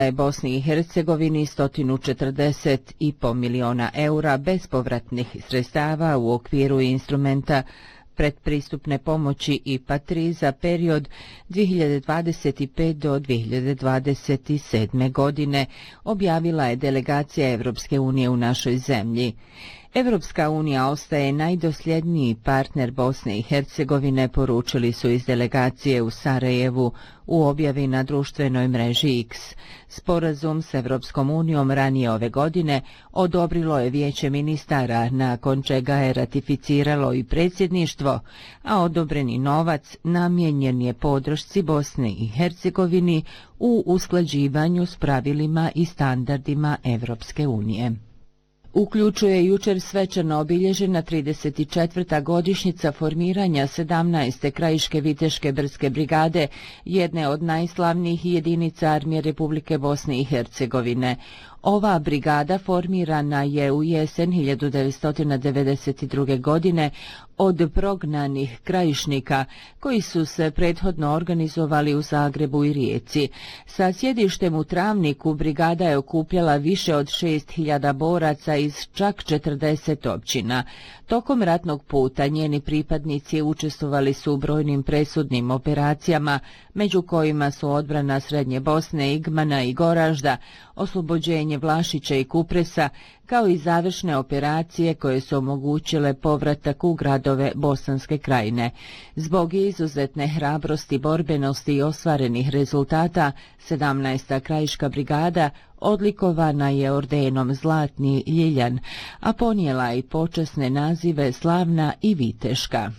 Bosni i Hercegovini 140,5 miliona eura bespovratnih sredstava u okviru instrumenta predpristupne pomoći IPA 3 za period 2025 do 2027. godine, objavila je delegacija Evropske unije u našoj zemlji. Evropska unija ostaje najdosljedniji partner Bosne i Hercegovine, poručili su iz delegacije u Sarajevu u objavi na društvenoj mreži X. Sporazum s Evropskom unijom ranije ove godine odobrilo je Vijeće ministara, nakon čega je ratificiralo i predsjedništvo, a odobreni novac namijenjen je podršci Bosne i Hercegovini u usklađivanju s pravilima i standardima Evropske unije. Uključuje jučer svečano obilježena 34. godišnjica formiranja 17. krajiške viteške brdske brigade, jedne od najslavnijih jedinica armije Republike Bosne i Hercegovine. Ova brigada formirana je u jesen 1992. godine od prognanih krajišnika koji su se prethodno organizovali u Zagrebu i Rijeci. Sa sjedištem u Travniku brigada je okupljala više od 6.000 boraca iz čak 40 općina. Tokom ratnog puta njeni pripadnici učestvovali su u brojnim presudnim operacijama, među kojima su odbrana Srednje Bosne, Igmana i Goražda, oslobođenje Vlašića i Kupresa, kao i završne operacije koje su omogućile povratak u gradove Bosanske krajine. Zbog izuzetne hrabrosti, borbenosti i ostvarenih rezultata, 17. krajiška brigada odlikovana je ordenom Zlatni Ljiljan, a ponijela i počasne nazive Slavna i Viteška.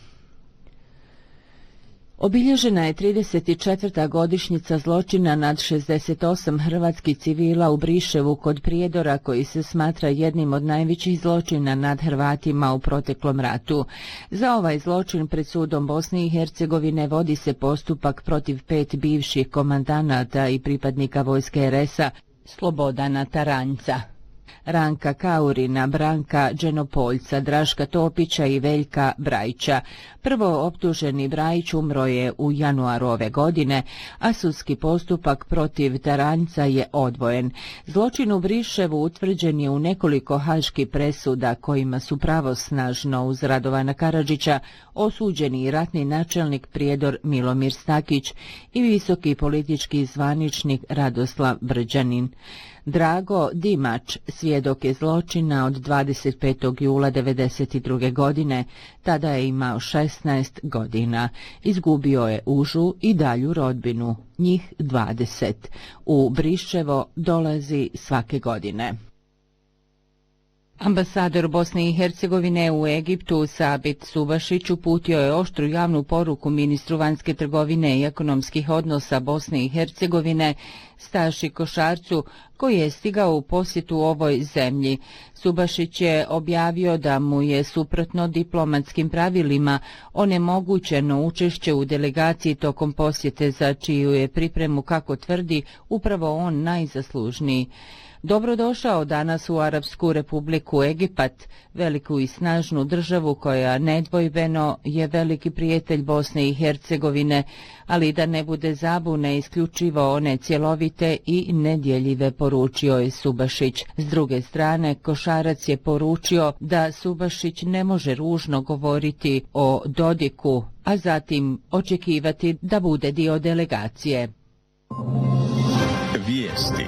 Obilježena je 34. godišnjica zločina nad 68 hrvatskih civila u Briševu kod Prijedora, koji se smatra jednim od najvećih zločina nad Hrvatima u proteklom ratu. Za ovaj zločin pred sudom Bosne i Hercegovine vodi se postupak protiv 5 bivših komandanata i pripadnika vojske RS-a Slobodana Taranjca, Ranka Kaurina, Branka Đenopoljca, Draška Topića i Veljka Brajića. Prvo optuženi Brajić umro je u januaru ove godine, a sudski postupak protiv Taranjca je odvojen. Zločin u Briševu utvrđen je u nekoliko haških presuda kojima su pravosnažno uz Radovana Karadžića osuđeni ratni načelnik Prijedor Milomir Stakić i visoki politički zvaničnik Radoslav Brđanin. Drago Dimač, svjedok je zločina od 25. jula 1992. godine, tada je imao 16 godina. Izgubio je užu i dalju rodbinu, njih 20. U Briševo dolazi svake godine. Ambasador Bosne i Hercegovine u Egiptu Sabit Subašić uputio je oštru javnu poruku ministru vanjske trgovine i ekonomskih odnosa Bosne i Hercegovine Staši Košarcu, koji je stigao u posjetu ovoj zemlji. Subašić je objavio da mu je suprotno diplomatskim pravilima onemogućeno učešće u delegaciji tokom posjete, za čiju je pripremu, kako tvrdi, upravo on najzaslužniji. Dobrodošao danas u Arapsku Republiku Egipat, veliku i snažnu državu koja nedvojbeno je veliki prijatelj Bosne i Hercegovine, ali da ne bude zabune isključivo one cjelovite i nedjeljive, poručio je Subašić. S druge strane, Košarac je poručio da Subašić ne može ružno govoriti o Dodiku, a zatim očekivati da bude dio delegacije. Vijesti.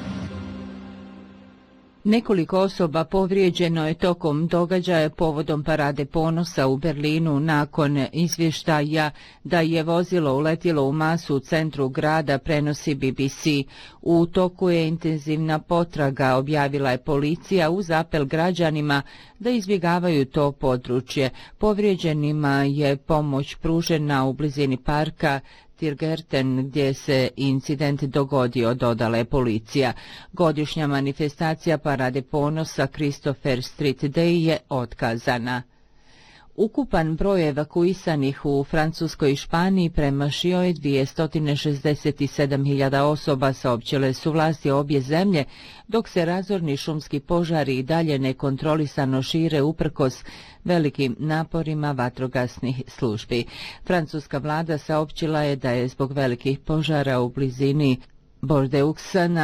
Nekoliko osoba povrijeđeno je tokom događaja povodom Parade ponosa u Berlinu nakon izvještaja da je vozilo uletjelo u masu u centru grada, prenosi BBC. U toku je intenzivna potraga, objavila je policija uz apel građanima da izbjegavaju to područje. Povrijeđenima je pomoć pružena u blizini parka Tiergarten, gdje se incident dogodio, dodala je policija. Godišnja manifestacija Parade ponosa Christopher Street Day je otkazana. Ukupan broj evakuisanih u Francuskoj i Španiji premašio je 267.000 osoba, saopćile su vlasti obje zemlje, dok se razorni šumski požari i dalje nekontrolisano šire uprkos velikim naporima vatrogasnih službi. Francuska vlada saopćila je da je zbog velikih požara u blizini Bordeuxa